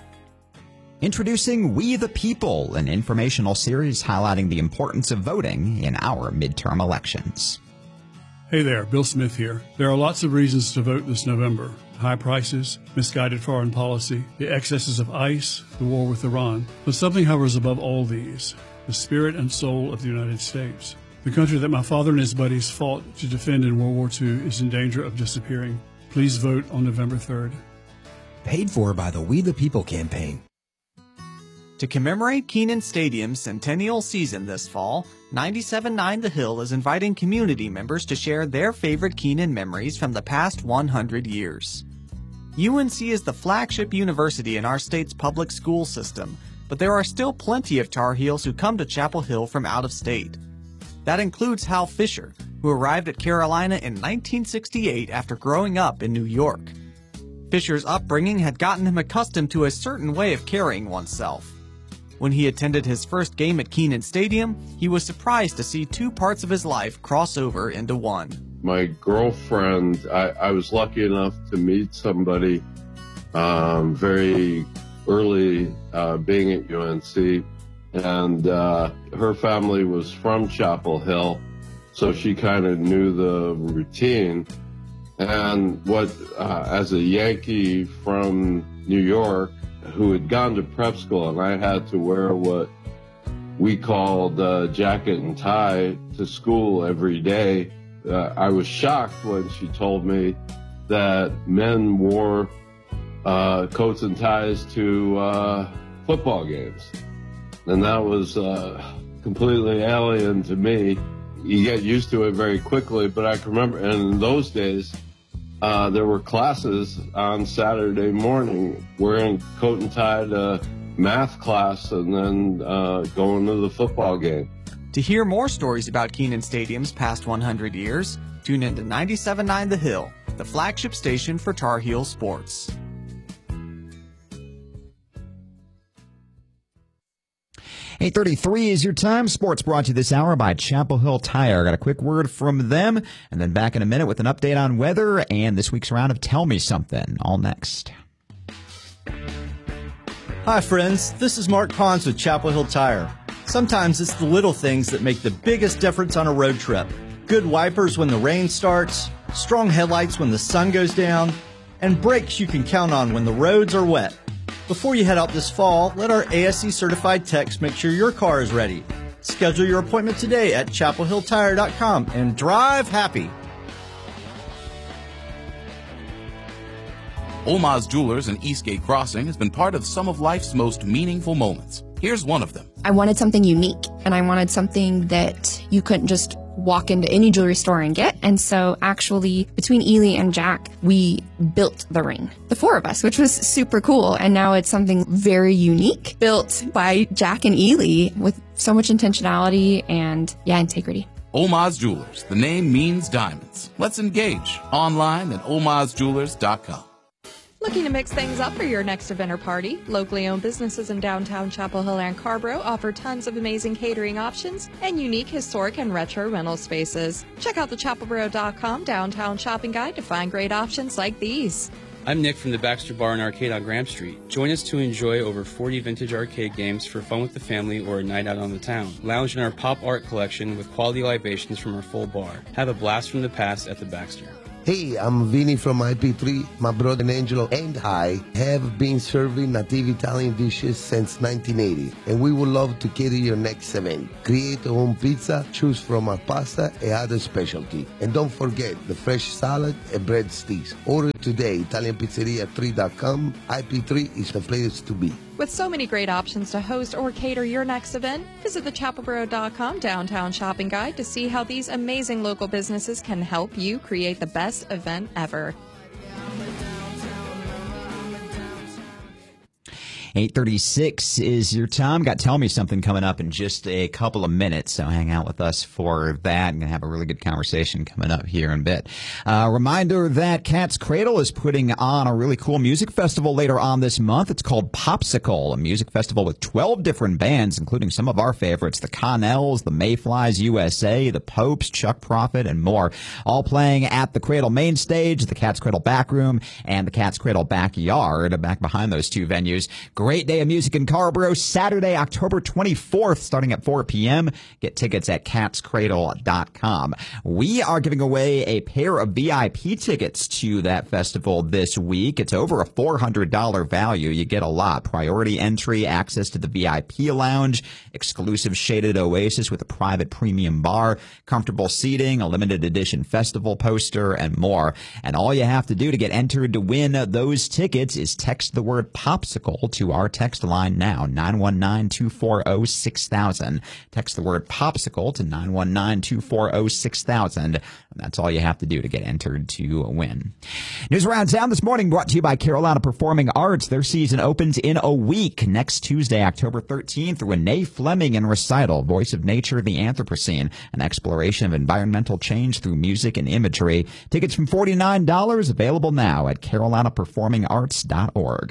Introducing We the People, an informational series highlighting the importance of voting in our midterm elections. Hey there, Bill Smith here. There are lots of reasons to vote this November. High prices, misguided foreign policy, the excesses of ICE, the war with Iran. But something hovers above all these, the spirit and soul of the United States. The country that my father and his buddies fought to defend in World War Two is in danger of disappearing. Please vote on November third. Paid for by the We the People campaign. To commemorate Kenan Stadium's centennial season this fall, ninety-seven point nine The Hill is inviting community members to share their favorite Kenan memories from the past one hundred years. U N C is the flagship university in our state's public school system, but there are still plenty of Tar Heels who come to Chapel Hill from out of state. That includes Hal Fisher, who arrived at Carolina in nineteen sixty-eight after growing up in New York. Fisher's upbringing had gotten him accustomed to a certain way of carrying oneself. When he attended his first game at Kenan Stadium, he was surprised to see two parts of his life cross over into one. My girlfriend, I, I was lucky enough to meet somebody um, very early uh, being at U N C, and uh, her family was from Chapel Hill, so she kind of knew the routine. And what, uh, as a Yankee from New York, who had gone to prep school, and I had to wear what we called uh, jacket and tie to school every day. Uh, I was shocked when she told me that men wore uh, coats and ties to uh, football games. And that was uh, completely alien to me. You get used to it very quickly, but I can remember, and in those days, Uh, there were classes on Saturday morning wearing coat and tie to math class and then uh, going to the football game. To hear more stories about Kenan Stadium's past one hundred years, tune in to ninety-seven point nine The Hill, the flagship station for Tar Heel sports. eight thirty-three is your time. Sports brought to you this hour by Chapel Hill Tire. Got a quick word from them, and then back in a minute with an update on weather and this week's round of Tell Me Something. All next. Hi, friends. This is Mark Pons with Chapel Hill Tire. Sometimes it's the little things that make the biggest difference on a road trip. Good wipers when the rain starts, strong headlights when the sun goes down, and brakes you can count on when the roads are wet. Before you head out this fall, let our A S E certified techs make sure your car is ready. Schedule your appointment today at chapel hill tire dot com and drive happy. Olmaz Jewelers in Eastgate Crossing has been part of some of life's most meaningful moments. Here's one of them. I wanted something unique, and I wanted something that you couldn't just walk into any jewelry store and get. And so actually, between Ely and Jack, we built the ring, the four of us, which was super cool. And now it's something very unique, built by Jack and Ely with so much intentionality and, yeah, integrity. Olmaz Jewelers. The name means diamonds. Let's engage online at olmaz jewelers dot com. Looking to mix things up for your next event or party? Locally owned businesses in downtown Chapel Hill and Carborough offer tons of amazing catering options and unique historic and retro rental spaces. Check out the chapel borough dot com downtown shopping guide to find great options like these. I'm Nick from the Baxter Bar and Arcade on Graham Street. Join us to enjoy over forty vintage arcade games for fun with the family or a night out on the town. Lounge in our pop art collection with quality libations from our full bar. Have a blast from the past at the Baxter. Hey, I'm Vinny from I P three. My brother Angelo and I have been serving native Italian dishes since nineteen eighty, and we would love to cater your next event. Create a home pizza, choose from our pasta and other specialty. And don't forget the fresh salad and bread sticks. Order today, italian pizzeria three dot com. I P three is the place to be. With so many great options to host or cater your next event, visit the chapel borough dot com downtown shopping guide to see how these amazing local businesses can help you create the best event ever. eight thirty-six is your time. Got Tell Me Something coming up in just a couple of minutes, so hang out with us for that. I'm going to have a really good conversation coming up here in a bit. Uh, reminder that Cat's Cradle is putting on a really cool music festival later on this month. It's called Popsicle, a music festival with twelve different bands, including some of our favorites, the Connells, the Mayflies U S A, the Popes, Chuck Prophet, and more, all playing at the Cradle main stage, the Cat's Cradle back room, and the Cat's Cradle backyard, back behind those two venues. Great day of music in Carrboro, Saturday, October twenty-fourth, starting at four p.m. Get tickets at cats cradle dot com. We are giving away a pair of V I P tickets to that festival this week. It's over a four hundred dollars value. You get a lot. Priority entry, access to the V I P lounge, exclusive shaded oasis with a private premium bar, comfortable seating, a limited edition festival poster, and more. And all you have to do to get entered to win those tickets is text the word Popsicle to our text line now, nine one nine, two four zero, six thousand. Text the word Popsicle to nine one nine, two four zero, six thousand. And that's all you have to do to get entered to win. News around town this morning brought to you by Carolina Performing Arts. Their season opens in a week, next Tuesday, October thirteenth. Renee Fleming in recital, Voice of Nature, the Anthropocene, an exploration of environmental change through music and imagery. Tickets from forty-nine dollars, available now at carolina performing arts dot org.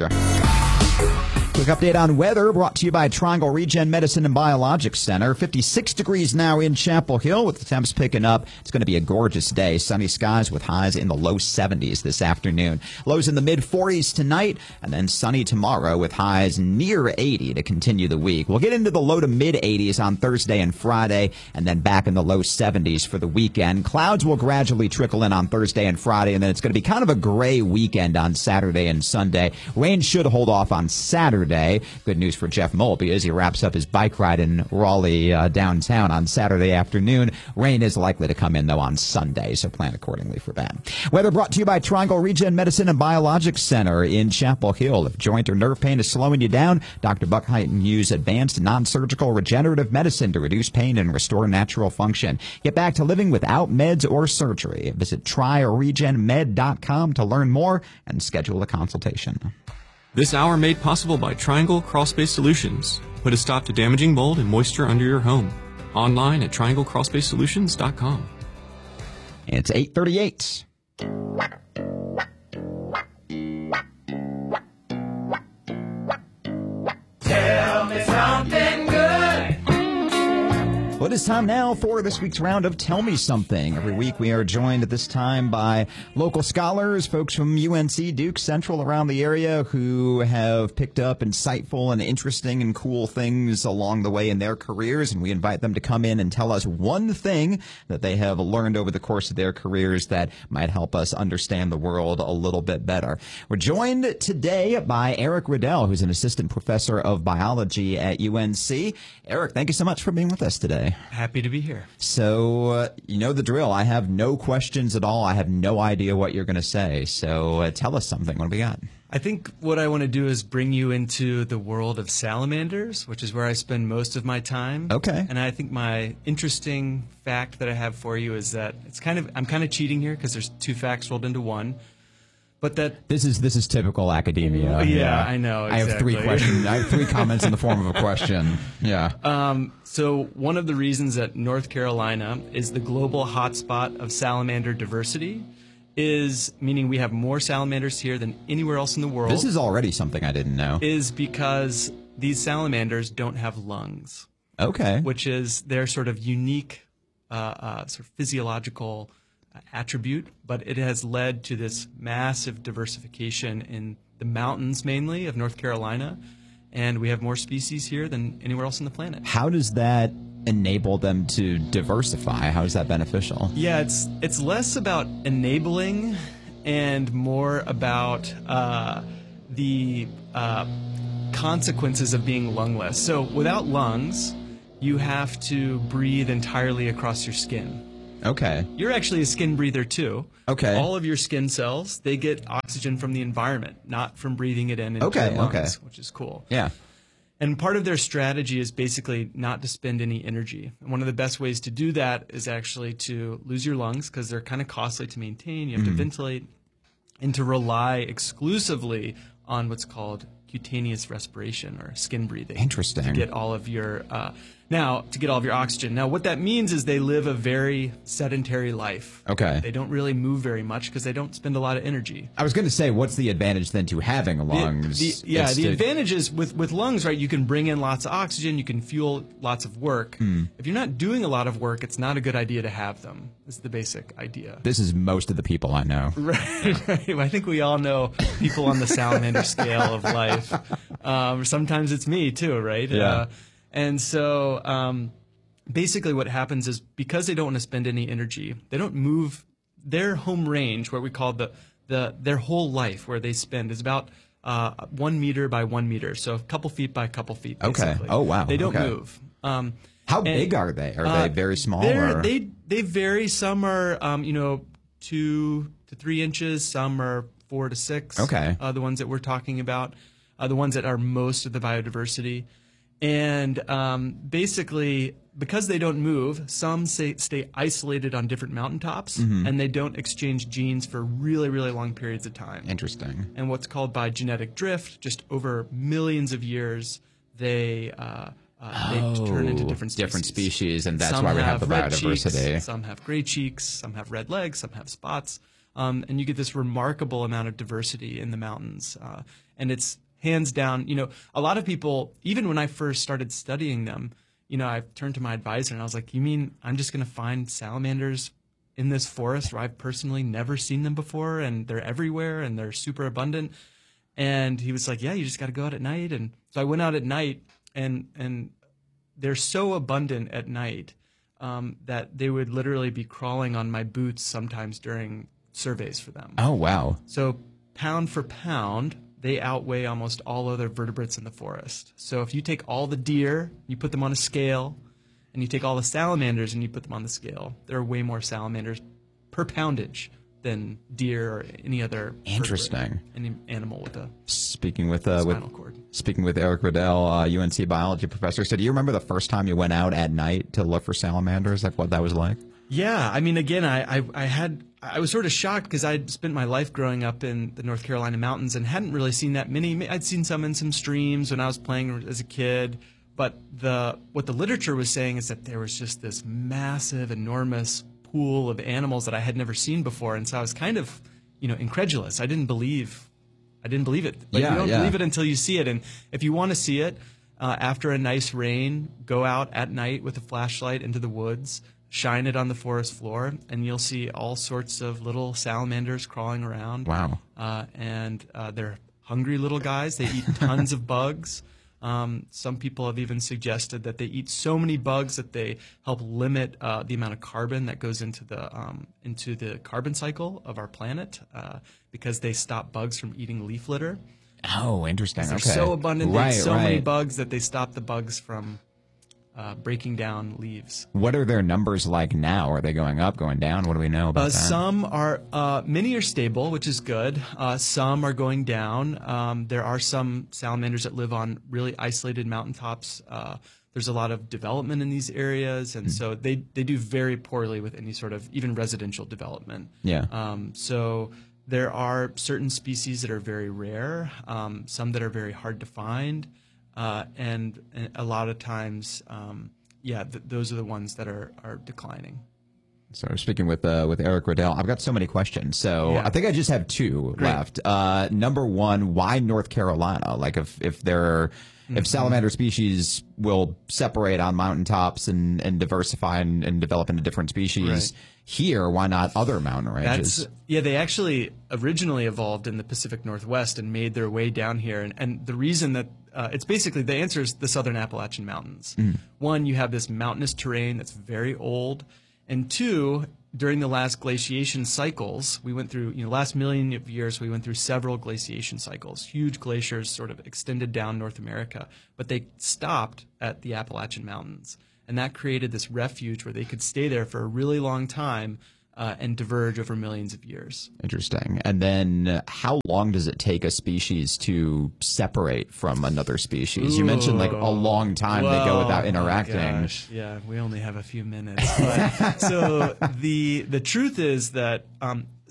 Quick update on weather brought to you by Triangle Regen Medicine and Biologics Center. fifty-six degrees now in Chapel Hill with the temps picking up. It's going to be a gorgeous day. Sunny skies with highs in the low seventies this afternoon. Lows in the mid forties tonight, and then sunny tomorrow with highs near eighty to continue the week. We'll get into the low to mid eighties on Thursday and Friday, and then back in the low seventies for the weekend. Clouds will gradually trickle in on Thursday and Friday, and then it's going to be kind of a gray weekend on Saturday and Sunday. Rain should hold off on Saturday. Good news for Jeff Mulby as he wraps up his bike ride in Raleigh uh, downtown on Saturday afternoon. Rain is likely to come in, though, on Sunday, so plan accordingly for that. Weather brought to you by Triangle Regen Medicine and Biologics Center in Chapel Hill. If joint or nerve pain is slowing you down, Doctor Buck Heighton use advanced non-surgical regenerative medicine to reduce pain and restore natural function. Get back to living without meds or surgery. Visit try regen med dot com to learn more and schedule a consultation. This hour made possible by Triangle Crawlspace Solutions. Put a stop to damaging mold and moisture under your home. Online at triangle crawlspace solutions dot com. It's eight thirty-eight. Tell me something good. Well, it is time now for this week's round of Tell Me Something. Every week we are joined at this time by local scholars, folks from U N C, Duke, Central, around the area who have picked up insightful and interesting and cool things along the way in their careers, and we invite them to come in and tell us one thing that they have learned over the course of their careers that might help us understand the world a little bit better. We're joined today by Eric Riddell, who's an assistant professor of biology at U N C. Eric, thank you so much for being with us today. Happy to be here. So, uh, you know the drill. I have no questions at all. I have no idea what you're going to say. So uh, tell us something. What do we got? I think what I want to do is bring you into the world of salamanders, which is where I spend most of my time. Okay. And I think my interesting fact that I have for you is that it's kind of I'm kind of cheating here because there's two facts rolled into one. But that this is this is typical academia. Yeah, yeah. I know. Exactly. I have three questions. I have three comments in the form of a question. Yeah. Um, so one of the reasons that North Carolina is the global hotspot of salamander diversity is, meaning we have more salamanders here than anywhere else in the world. This is already something I didn't know. Is because these salamanders don't have lungs. Okay. Which is their sort of unique, uh, uh, sort of physiological attribute, but it has led to this massive diversification in the mountains mainly of North Carolina, and we have more species here than anywhere else on the planet. How does that enable them to diversify? How is that beneficial? Yeah, it's it's less about enabling and more about uh, the uh, consequences of being lungless. So without lungs, you have to breathe entirely across your skin. Okay. You're actually a skin breather too. Okay. All of your skin cells, they get oxygen from the environment, not from breathing it in into okay, your lungs, okay. which is cool. Yeah. And part of their strategy is basically not to spend any energy. And one of the best ways to do that is actually to lose your lungs because they're kind of costly to maintain. You have mm. to ventilate and to rely exclusively on what's called cutaneous respiration or skin breathing. Interesting. To get all of your uh, now to get all of your oxygen. Now, what that means is they live a very sedentary life. Okay. They don't really move very much because they don't spend a lot of energy. I was going to say, what's the advantage then to having lungs? The, the, yeah, It's the to- advantage is with, with lungs, right, you can bring in lots of oxygen, you can fuel lots of work. Hmm. If you're not doing a lot of work, it's not a good idea to have them. It's the basic idea. This is most of the people I know. Right, right. I think we all know people on the salamander scale of life. Um, sometimes it's me too, right? Yeah. Uh, and so um, basically what happens is because they don't want to spend any energy, they don't move their home range, what we call the, the their whole life where they spend is about uh, one meter by one meter. So a couple feet by a couple feet, basically. Okay. Oh, wow. They don't Okay. move. Um, How and, big are they? Are uh, they very small? they're- Or? They they vary. Some are um, you know two to three inches. Some are four to six. Okay. Uh, the ones that we're talking about, uh, the ones that are most of the biodiversity, and um, basically because they don't move, some say, stay isolated on different mountaintops, Mhm. and they don't exchange genes for really really long periods of time. Interesting. And what's called by genetic drift, just over millions of years, they. Uh, Uh, they turn into different species. Different species, and that's Some why we have the red biodiversity. cheeks, some have gray cheeks, some have red legs, some have spots, um, and you get this remarkable amount of diversity in the mountains. Uh, and it's hands down, you know, a lot of people, even when I first started studying them, you know, I turned to my advisor and I was like, "You mean I'm just going to find salamanders in this forest where I've personally never seen them before, and they're everywhere and they're super abundant?" And he was like, "Yeah, you just got to go out at night." And so I went out at night. And and they're so abundant at night um, that they would literally be crawling on my boots sometimes during surveys for them. Oh, wow. So pound for pound, they outweigh almost all other vertebrates in the forest. So if you take all the deer, you put them on a scale, and you take all the salamanders and you put them on the scale, there are way more salamanders per poundage than deer or any other Interesting. any animal with a Speaking with uh, with spinal cord. speaking with Eric Riddell, uh, U N C biology professor, so do you remember the first time you went out at night to look for salamanders? Like what that was like? Yeah, I mean, again, I I, I had I was sort of shocked because I'd spent my life growing up in the North Carolina mountains and hadn't really seen that many. I'd seen some in some streams when I was playing as a kid, but the what the literature was saying is that there was just this massive, enormous pool of animals that I had never seen before, and so I was kind of, you know, incredulous. I didn't believe, I didn't believe it. But Yeah, you don't yeah. believe it until you see it. And if you want to see it, uh, after a nice rain, go out at night with a flashlight into the woods, shine it on the forest floor, and you'll see all sorts of little salamanders crawling around. Wow. Uh, and uh, they're hungry little guys. They eat tons of bugs. Um, some people have even suggested that they eat so many bugs that they help limit uh, the amount of carbon that goes into the um, into the carbon cycle of our planet uh, because they stop bugs from eating leaf litter. Oh, interesting. They're Okay. so abundant, they Right, eat so many right. bugs that they stop the bugs from uh, breaking down leaves. What are their numbers like now? Are they going up, going down? What do we know about Uh, that? some are, uh, many are stable, which is good. Uh, some are going down. Um, there are some salamanders that live on really isolated mountaintops. Uh, there's a lot of development in these areas, and so they, they do very poorly with any sort of even residential development. Yeah. Um, so there are certain species that are very rare, um, some that are very hard to find, uh, and, and a lot of times, um, yeah, th- those are the ones that are, are declining. So we're speaking with uh, with Eric Riddell. I've got so many questions. So Yeah. I think I just have two Great. left. Uh, number one, why North Carolina? Like if if there are, Mhm. if salamander species will separate on mountaintops and, and diversify and, and develop into different species Right. here, why not other mountain ranges? That's, yeah, they actually originally evolved in the Pacific Northwest and made their way down here. And, and the reason that uh, it's basically the answer is the Southern Appalachian Mountains. Mm. One, you have this mountainous terrain that's very old. And two, during the last glaciation cycles, we went through, you know, last million of years, we went through several glaciation cycles. Huge glaciers sort of extended down North America, but they stopped at the Appalachian Mountains. And that created this refuge where they could stay there for a really long time uh, and diverge over millions of years. Interesting. And then uh, how long does it take a species to separate from another species? You mentioned like a long time they go Whoa, without my interacting. gosh. Yeah, we only have a few minutes. But, so the the truth is that um,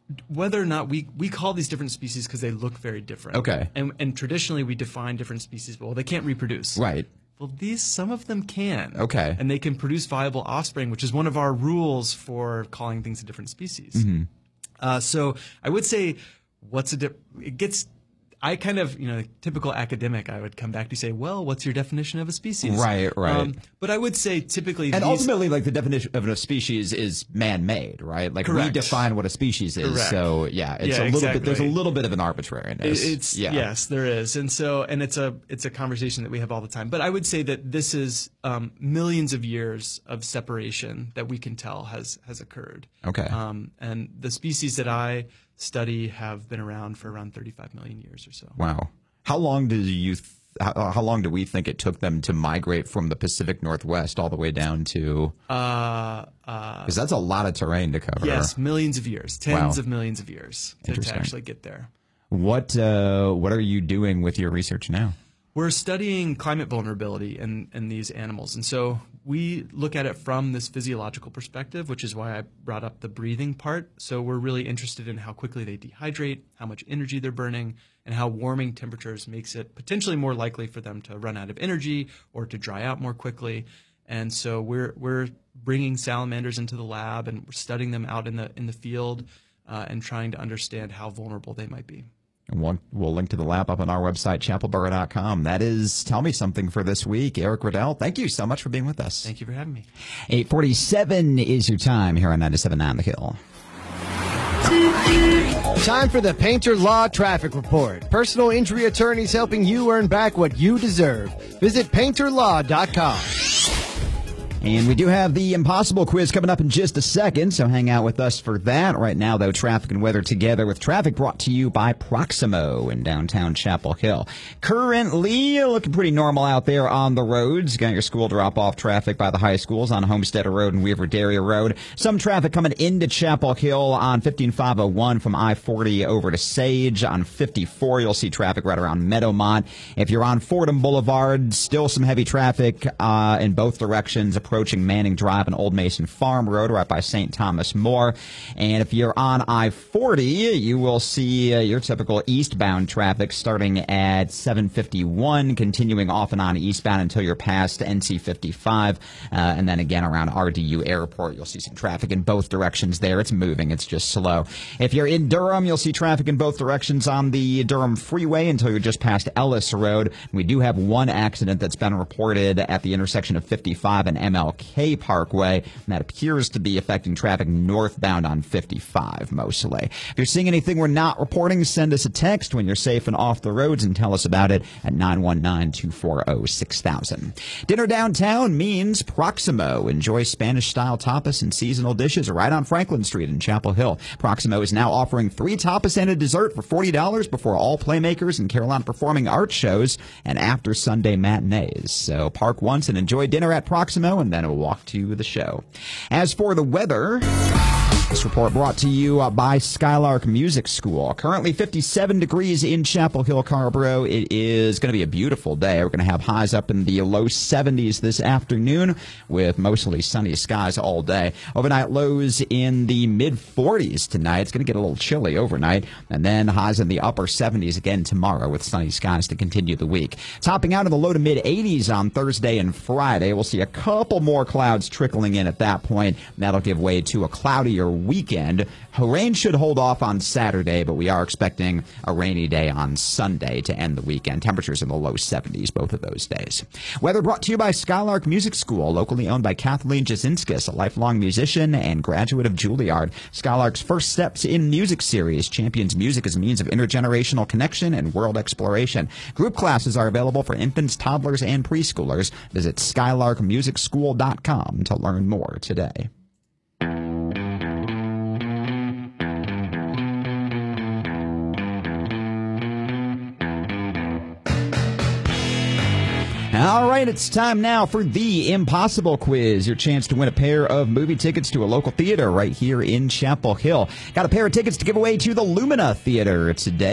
whether or not we, we call these different species because they look very different. Okay. And, and traditionally we define different species, well, they can't reproduce. Right. Well, these, some of them can. Okay. And they can produce viable offspring, which is one of our rules for calling things a different species. Mm-hmm. Uh, so I would say, what's a, di- it gets, I kind of, you know, typical academic, I would come back to say, well, what's your definition of a species? Right, right. Um, but I would say typically And these, ultimately, like, the definition of a species is man-made, right? Like, Correct. we define what a species is. Correct. So, yeah, it's Yeah, a little exactly. bit, there's a little bit of an arbitrariness. It's, yeah. Yes, there is. And so, and it's a, it's a conversation that we have all the time. But I would say that this is um, millions of years of separation that we can tell has, has occurred. Okay. Um, and the species that I study have been around for around thirty-five million years or so. Wow. How long do you? Th- how, how long do we think it took them to migrate from the Pacific Northwest all the way down to? Uh, uh, Because that's a lot of terrain to cover. Yes, millions of years, tens Wow. of millions of years to, to Interesting. actually get there. What uh, What are you doing with your research now? We're studying climate vulnerability in, in these animals. And so we look at it from this physiological perspective, which is why I brought up the breathing part. So we're really interested in how quickly they dehydrate, how much energy they're burning, and how warming temperatures makes it potentially more likely for them to run out of energy or to dry out more quickly. And so we're we're bringing salamanders into the lab and we're studying them out in the in the field uh, and trying to understand how vulnerable they might be. And we'll, we'll link to the lab up on our website, chapel borough dot com. That is Tell Me Something for this week. Eric Riddell, thank you so much for being with us. Thank you for having me. eight forty-seven is your time here on ninety-seven point nine The Hill. Time for the Painter Law Traffic Report. Personal injury attorneys helping you earn back what you deserve. Visit painter law dot com. And we do have the Impossible quiz coming up in just a second, so hang out with us for that. Right now, though, traffic and weather together with traffic brought to you by Proximo in downtown Chapel Hill. Currently, looking pretty normal out there on the roads. Got your school drop-off traffic by the high schools on Homestead Road and Weaver Dairy Road. Some traffic coming into Chapel Hill on fifteen five oh one from I forty over to Sage. On fifty-four, you'll see traffic right around Meadowmont. If you're on Fordham Boulevard, still some heavy traffic uh, in both directions, approaching Manning Drive and Old Mason Farm Road right by Saint Thomas More. And if you're on I forty, you will see uh, your typical eastbound traffic starting at seven fifty-one, continuing off and on eastbound until you're past N C fifty-five. Uh, and then again around R D U Airport, you'll see some traffic in both directions there. It's moving. It's just slow. If you're in Durham, you'll see traffic in both directions on the Durham Freeway until you're just past Ellis Road. We do have one accident that's been reported at the intersection of fifty-five and M L K Parkway, and that appears to be affecting traffic northbound on fifty-five mostly. If you're seeing anything we're not reporting, send us a text when you're safe and off the roads and tell us about it at nine one nine, two four zero, six thousand. Dinner downtown means Proximo. Enjoy Spanish-style tapas and seasonal dishes right on Franklin Street in Chapel Hill. Proximo is now offering three tapas and a dessert for forty dollars before all Playmakers and Carolina Performing Arts shows and after Sunday matinees. So park once and enjoy dinner at Proximo and then a walk to the show. As for the weather, this report brought to you uh, by Skylark Music School. Currently fifty-seven degrees in Chapel Hill, Carrboro. It is going to be a beautiful day. We're going to have highs up in the low seventies this afternoon with mostly sunny skies all day. Overnight lows in the mid forties tonight. It's going to get a little chilly overnight. And then highs in the upper seventies again tomorrow with sunny skies to continue the week. Topping out in the low to mid eighties on Thursday and Friday. We'll see a couple more clouds trickling in at that point. That'll give way to a cloudier weekend. Rain should hold off on Saturday, but we are expecting a rainy day on Sunday to end the weekend. Temperatures in the low seventies both of those days. Weather brought to you by Skylark Music School, locally owned by Kathleen Jasinskis, a lifelong musician and graduate of Juilliard. Skylark's First Steps in Music series champions music as a means of intergenerational connection and world exploration. Group classes are available for infants, toddlers, and preschoolers. Visit skylark music school dot com to learn more today. All right, it's time now for the Impossible Quiz, your chance to win a pair of movie tickets to a local theater right here in Chapel Hill. Got a pair of tickets to give away to the Lumina Theater today.